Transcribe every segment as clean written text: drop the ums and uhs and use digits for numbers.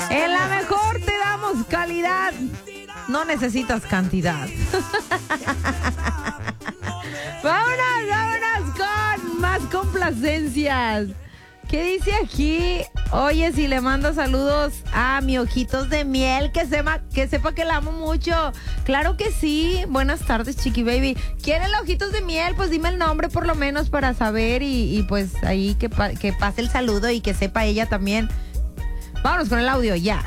En la mejor te damos calidad. No necesitas cantidad. Vámonos con más complacencias. ¿Qué dice aquí? Oye, si le mando saludos a mi Ojitos de Miel, que sepa que la amo mucho. Claro que sí. Buenas tardes, Chiqui Baby. ¿Quién es la Ojitos de Miel? Pues dime el nombre por lo menos para saber y pues ahí que pase el saludo y que sepa ella también. Vámonos con el audio ya.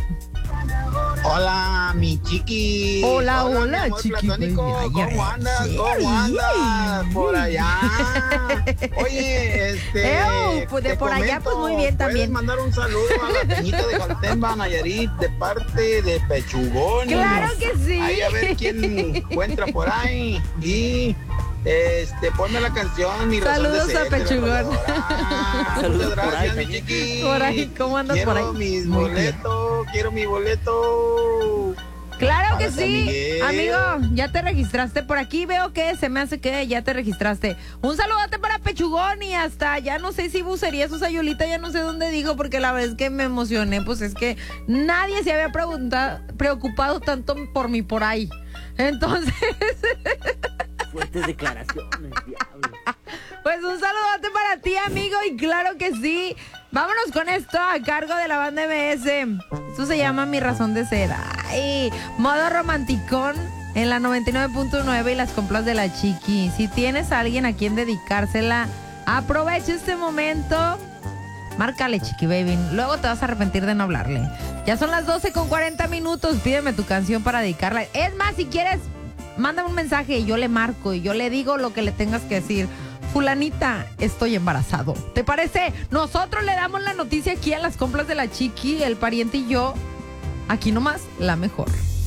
Hola, mi Chiqui. Hola, mi amor Chiqui. platónico. ¿Cómo andas? ¿Cómo andas? Por allá. Oye, pues de por allá, pues muy bien también. ¿Puedes mandar un saludo a la Peñita de Jaltemba, Nayarit, de parte de Pechugón? Claro que sí. Ahí a ver quién encuentra por ahí. Y ponme la canción. Mi saludos a Pechugón. Saludos, gracias, mi Chiqui. Por ahí, ¿cómo andas por ahí? Quiero mi boleto. Claro que sí, amigo, ya te registraste por aquí, veo que se me hace que ya te registraste. Un saludote para Pechugón y hasta, ya no sé si bucería su sayulita, ya no sé dónde dijo, porque la vez que me emocioné, pues es que nadie se había preocupado tanto por mí por ahí. Entonces... Fuertes declaraciones, diablo. Pues un saludote para ti, amigo, y claro que sí. Vámonos con esto a cargo de la banda MS. Esto se llama Mi Razón de Ser. Ay, modo romanticón en la 99.9 y las compras de la Chiqui. Si tienes a alguien a quien dedicársela, aprovecha este momento. Márcale, Chiqui Baby. Luego te vas a arrepentir de no hablarle. Ya son las 12:40. Pídeme tu canción para dedicarla. Es más, si quieres, mándame un mensaje y yo le marco y yo le digo lo que le tengas que decir. Fulanita, estoy embarazado. ¿Te parece? Nosotros le damos la noticia aquí a las compras de la Chiqui, el pariente y yo. Aquí nomás, la mejor.